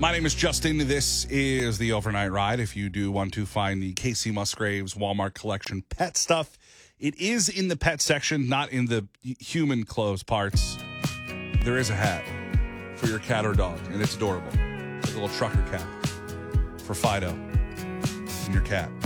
My name is Justin. This is the Overnight Ride. If you do want to find the Casey Musgraves Walmart collection pet stuff, it is in the pet section, not in the human clothes parts. There is a hat for your cat or dog, and it's adorable. It's like a little trucker cap for Fido and your cat.